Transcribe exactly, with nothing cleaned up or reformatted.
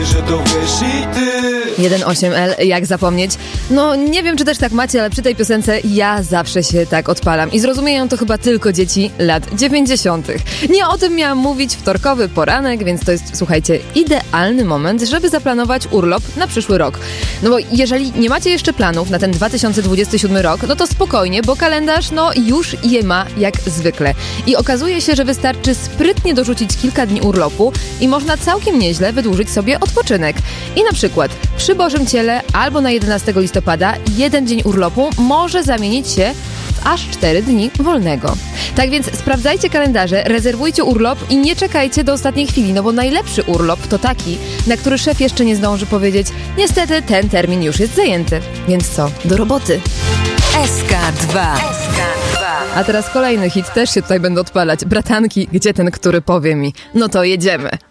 że to wiesz i ty. jeden osiem L, jak zapomnieć? No nie wiem, czy też tak macie, ale przy tej piosence ja zawsze się tak odpalam i zrozumieją to chyba tylko dzieci lat dziewięćdziesiątych. Nie o tym miałam mówić, wtorkowy poranek, więc to jest, słuchajcie, idealny moment, żeby zaplanować urlop na przyszły rok. No bo jeżeli nie macie jeszcze planów na ten dwa tysiące dwudziesty siódmy rok, no to spokojnie, bo kalendarz no już je ma jak zwykle. I okazuje się, że wystarczy sprytnie dorzucić kilka dni urlopu i można całkiem nieźle wydłużyć sobie odpoczynek. I na przykład przy Bożym Ciele albo na jedenastego listopada jeden dzień urlopu może zamienić się w aż cztery dni wolnego. Tak więc sprawdzajcie kalendarze, rezerwujcie urlop i nie czekajcie do ostatniej chwili, no bo najlepszy urlop to taki, na który szef jeszcze nie zdąży powiedzieć: niestety ten termin już jest zajęty. Więc co? Do roboty! S K dwa. A teraz kolejny hit, też się tutaj będę odpalać. Bratanki, gdzie ten, który powie mi? No to jedziemy!